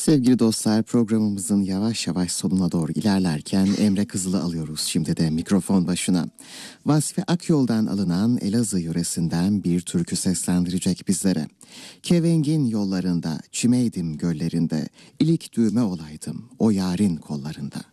Sevgili dostlar, programımızın yavaş yavaş sonuna doğru ilerlerken Emre Kızıl'ı alıyoruz şimdi de mikrofon başına. Vasfi Akyol'dan alınan Elazığ yöresinden bir türkü seslendirecek bizlere. Kevengin yollarında, çimeydim göllerinde, ilik düğme olaydım o yarın kollarında.